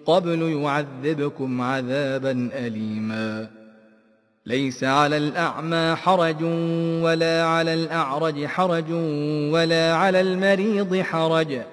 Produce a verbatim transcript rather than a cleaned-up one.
قبل يعذبكم عذابا أليما ليس على الأعمى حرج ولا على الأعرج حرج ولا على المريض حرج